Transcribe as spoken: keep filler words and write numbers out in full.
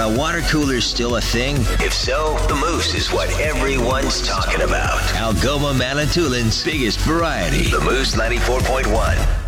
a water cooler still a thing? If so, the Moose is what everyone's talking about. Algoma Manitoulin's biggest variety. The Moose ninety-four point one.